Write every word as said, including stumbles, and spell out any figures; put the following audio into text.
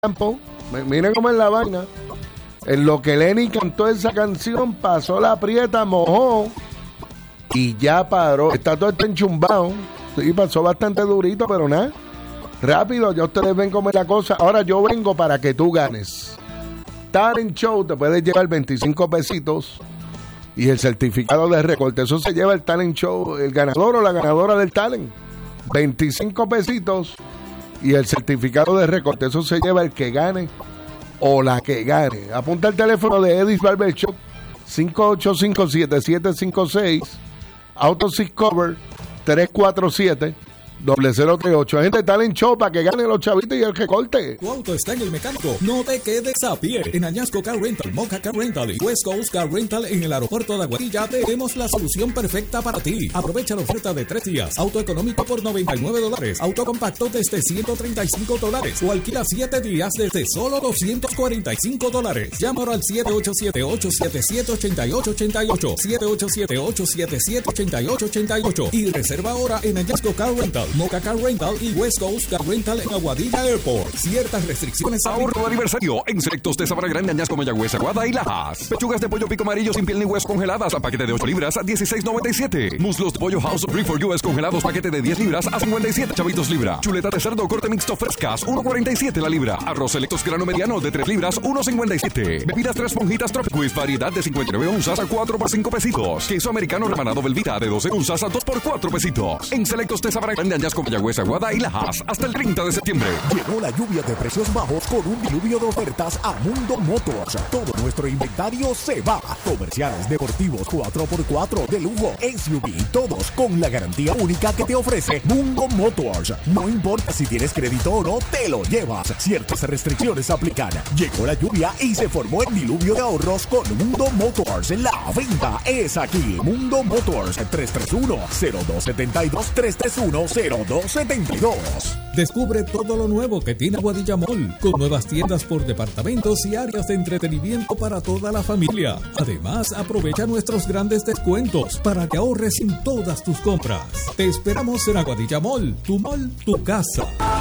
campo. Miren cómo es la vaina. En lo que Lenny cantó esa canción, pasó la prieta, mojó y ya paró. Está todo este enchumbado. Sí, pasó bastante durito, pero nada. Rápido, ya ustedes ven cómo es la cosa. Ahora yo vengo para que tú ganes. Talent Show, te puedes llevar veinticinco pesitos y el certificado de recorte. Eso se lleva el Talent Show, el ganador o la ganadora del talent. veinticinco pesitos y el certificado de recorte. Eso se lleva el que gane o la que gane. Apunta el teléfono de Eddie's Barber Shop, cinco ocho cinco, siete siete cinco seis, AutoSys Cover tres cuatro siete, cero cero tres ocho. Gente, Talent Show para que ganen los chavitos y el recorte. Tu auto está en el mecánico. No te quedes a pie. En Añasco Car Rental, Moca Car Rental y West Coast Car Rental en el aeropuerto de Aguadilla tenemos la solución perfecta para ti. Aprovecha la oferta de tres días. Auto económico por noventa y nueve dólares. Auto compacto desde ciento treinta y cinco dólares. O alquila siete días desde solo doscientos cuarenta y cinco dólares. Llama ahora al siete ocho siete, ocho siete siete, ocho ocho ocho ocho. siete ocho siete, ocho siete siete, ocho ocho ocho ocho. Y reserva ahora en Añasco Car Rental, Moca Car Rental y West Coast Car Rental en Aguadilla Airport. Ciertas restricciones. Ahorro de aniversario en Selectos de Sabana Grande, Añasco, Mayagüez, Aguada y Lajas. Pechugas de pollo pico amarillo sin piel ni hueso congeladas a paquete de ocho libras a dieciséis noventa y siete. Muslos de pollo House of for U S congelados paquete de diez libras a cincuenta y siete chavitos libra. Chuleta de cerdo corte mixto frescas uno cuarenta y siete la libra. Arroz Selectos grano mediano de tres libras uno cincuenta y siete. Bebidas tres esponjitas Tropic Quiz variedad de cincuenta y nueve onzas a cuatro por cinco pesitos. Queso americano remanado Velvita de doce onzas a dos por cuatro pesitos. En Selectos de Sabana Grande, Añasco, Mayagüez, Aguada y Lajas hasta el treinta de septiembre. Llegó la lluvia de precios bajos con un diluvio de ofertas a Mundo Motors. Todo nuestro inventario se va. Comerciales, deportivos, cuatro por cuatro, de lujo, S U V, todos con la garantía única que te ofrece Mundo Motors. No importa si tienes crédito o no, te lo llevas. Ciertas restricciones aplican. Llegó la lluvia y se formó el diluvio de ahorros con Mundo Motors. La venta es aquí. Mundo Motors, tres tres uno, cero dos siete dos, tres tres uno, cero dos siete dos. Descubre todo lo nuevo que tiene Aguadilla Mall, con nuevas tiendas por departamentos y áreas de entretenimiento para toda la familia. Además, aprovecha nuestros grandes descuentos para que ahorres en todas tus compras. Te esperamos en Aguadilla Mall, tu mall, tu casa.